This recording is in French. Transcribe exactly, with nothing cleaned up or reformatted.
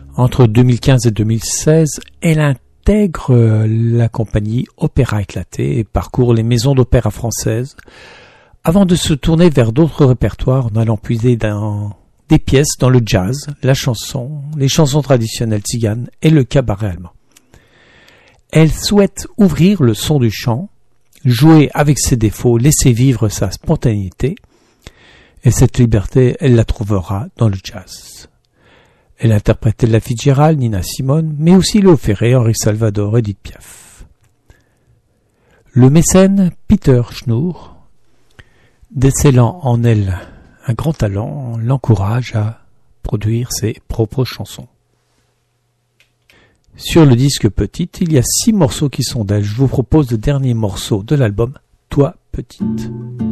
Entre deux mille quinze et deux mille seize, elle intègre la compagnie Opéra Éclaté et parcourt les maisons d'opéra françaises avant de se tourner vers d'autres répertoires en allant puiser dans des pièces dans le jazz, la chanson, les chansons traditionnelles tziganes et le cabaret allemand. Elle souhaite ouvrir le son du chant, jouer avec ses défauts, laisser vivre sa spontanéité, et cette liberté, elle la trouvera dans le jazz. Elle interprète Ella Fitzgerald, Nina Simone, mais aussi Léo Ferré, Henri Salvador, Edith Piaf. Le mécène Peter Schnur, décelant en elle un grand talent, l'encourage à produire ses propres chansons. Sur le disque Petite, il y a six morceaux qui sont d'elle. Je vous propose le dernier morceau de l'album, Toi Petite.